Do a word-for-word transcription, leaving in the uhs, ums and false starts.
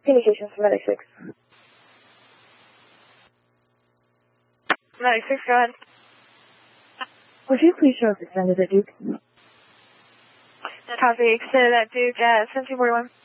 Communications from Medic six. Medic six, go ahead. Would you please show us extended at Duke? Copy, extended at Duke at seventeen forty-one.